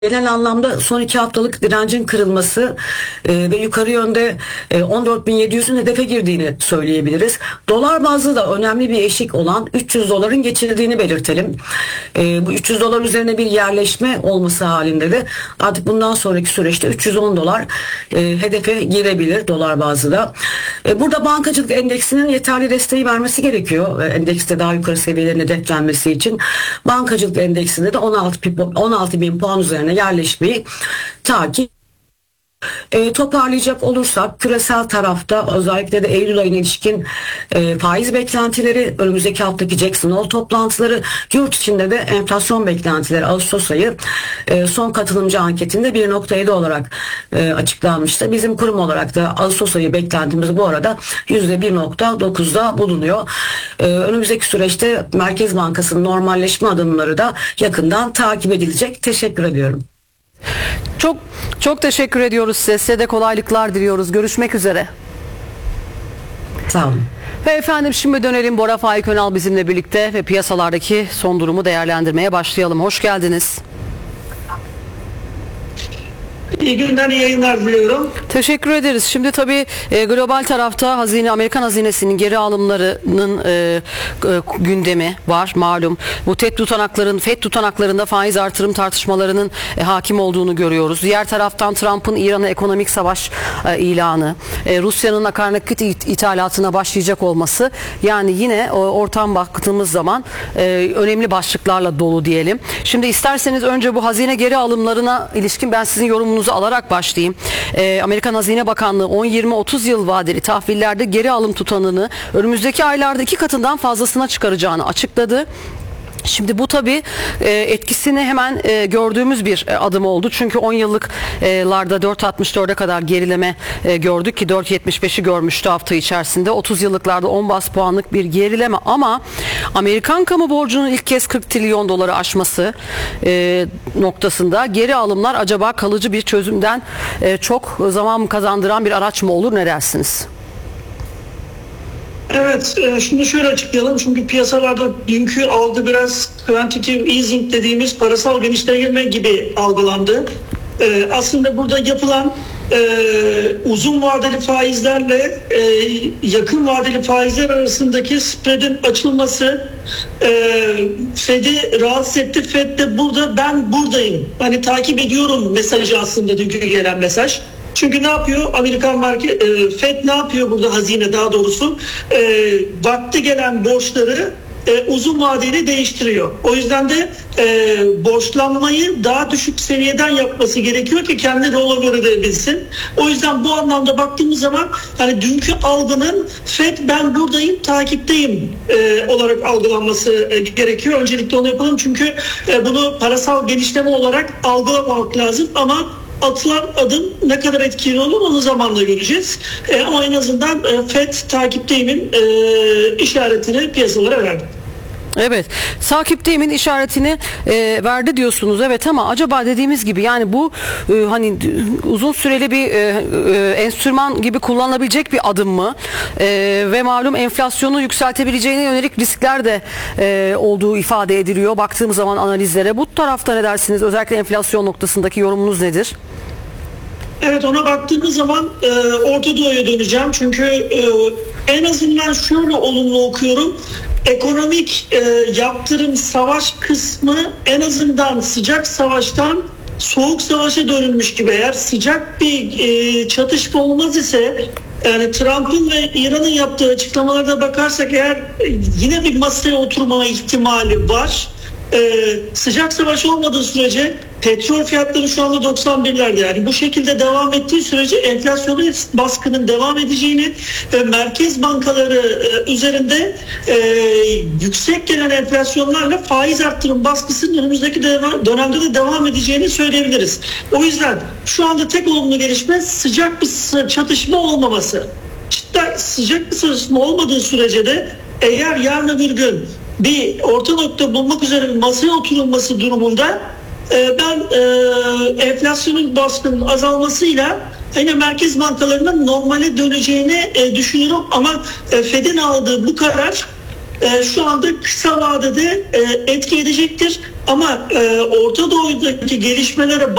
Genel anlamda son 2 haftalık direncin kırılması ve yukarı yönde 14.700'ün hedefe girdiğini söyleyebiliriz. Dolar bazlı da önemli bir eşik olan 300 doların geçildiğini belirtelim. Bu 300 dolar üzerine bir yerleşme olması halinde de artık bundan sonraki süreçte 310 dolar hedefe girebilir dolar bazlı da. Burada bankacılık endeksinin yeterli desteği vermesi gerekiyor. Endekste daha yukarı seviyelerine deklenmesi için. Bankacılık endeksinde de 16 bin puan üzerine yerleşmeyi takip. Toparlayacak olursak küresel tarafta özellikle de Eylül ayına ilişkin faiz beklentileri, önümüzdeki haftaki Jackson Hole toplantıları, yurt içinde de enflasyon beklentileri Ağustos ayı son katılımcı anketinde 1.7 olarak açıklanmıştı. Bizim kurum olarak da Ağustos ayı beklentimiz bu arada %1.9'da bulunuyor. Önümüzdeki süreçte Merkez Bankası'nın normalleşme adımları da yakından takip edilecek. Teşekkür ediyorum. Çok teşekkür ediyoruz size. Size de kolaylıklar diliyoruz. Görüşmek üzere. Sağ olun. Ve efendim şimdi dönelim, Bora Faik Önal bizimle birlikte ve piyasalardaki son durumu değerlendirmeye başlayalım. Hoş geldiniz. İyi günler, iyi yayınlar diliyorum. Teşekkür ederiz. Şimdi tabii global tarafta Amerikan hazinesinin geri alımlarının gündemi var malum. Bu FED tutanaklarında faiz artırım tartışmalarının hakim olduğunu görüyoruz. Diğer taraftan Trump'ın İran'a ekonomik savaş ilanı, Rusya'nın akaryakıt ithalatına başlayacak olması, yani yine ortam baktığımız zaman önemli başlıklarla dolu diyelim. Şimdi isterseniz önce bu hazine geri alımlarına ilişkin ben sizin yorumunuzu alarak başlayayım. Amerikan Hazine Bakanlığı 10-20-30 yıl vadeli tahvillerde geri alım tutanını önümüzdeki aylarda 2 katından fazlasına çıkaracağını açıkladı. Şimdi bu tabii etkisini hemen gördüğümüz bir adım oldu. Çünkü 10 yıllıklarda 4.64'e kadar gerileme gördük ki 4.75'i görmüştü hafta içerisinde. 30 yıllıklarda 10 bas puanlık bir gerileme, ama Amerikan kamu borcunun ilk kez 40 trilyon doları aşması noktasında geri alımlar acaba kalıcı bir çözümden çok zaman kazandıran bir araç mı olur, ne dersiniz? Evet, şimdi şöyle açıklayalım. Çünkü piyasalarda dünkü algı biraz quantitative easing dediğimiz parasal genişleme gibi algılandı. Aslında burada yapılan uzun vadeli faizlerle yakın vadeli faizler arasındaki spread'in açılması Fed'i rahatsız etti. Fed de burada ben buradayım, hani takip ediyorum mesajı aslında dünkü gelen mesaj. Çünkü ne yapıyor Amerikan Fed, ne yapıyor burada, hazine daha doğrusu vakti gelen borçları uzun vadeli değiştiriyor. O yüzden de borçlanmayı daha düşük seviyeden yapması gerekiyor ki kendi rollover edebilsin. O yüzden bu anlamda baktığımız zaman hani dünkü algının Fed ben buradayım, takipteyim olarak algılanması gerekiyor. Öncelikle onu yapalım, çünkü bunu parasal genişleme olarak algılamamak lazım, ama atılan adım ne kadar etkili olur onu zamanla göreceğiz. Ama en azından FED takipteyimin işaretini piyasalara verdi. Evet, takipteyimin işaretini verdi diyorsunuz. Evet, ama acaba dediğimiz gibi yani bu hani uzun süreli bir enstrüman gibi kullanılabilecek bir adım mı? Ve malum enflasyonu yükseltebileceğine yönelik riskler de olduğu ifade ediliyor. Baktığımız zaman analizlere, bu tarafta ne dersiniz? Özellikle enflasyon noktasındaki yorumunuz nedir? Evet, ona baktığımız zaman Orta Doğu'ya döneceğim. Çünkü en azından şöyle olumlu okuyorum. Ekonomik yaptırım savaş kısmı en azından sıcak savaştan soğuk savaşa dönülmüş gibi. Eğer sıcak bir çatışma olmaz ise, yani Trump'ın ve İran'ın yaptığı açıklamalarda bakarsak eğer yine bir masaya oturma ihtimali var. Sıcak savaş olmadığı sürece petrol fiyatları şu anda 91'lerde, yani bu şekilde devam ettiği sürece enflasyonist baskının devam edeceğini ve merkez bankaları üzerinde yüksek gelen enflasyonlarla faiz arttırım baskısının önümüzdeki dönemde de devam edeceğini söyleyebiliriz. O yüzden şu anda tek olumlu gelişme sıcak bir çatışma olmaması. Cidden sıcak bir çatışma olmadığı sürece de eğer yarın öbür gün bir orta nokta bulmak üzere bir masaya oturulması durumunda ben enflasyonun baskının azalmasıyla yine merkez bankalarının normale döneceğini düşünüyorum. Ama Fed'in aldığı bu karar şu anda kısa vadede etki edecektir. Ama Orta Doğu'daki gelişmelere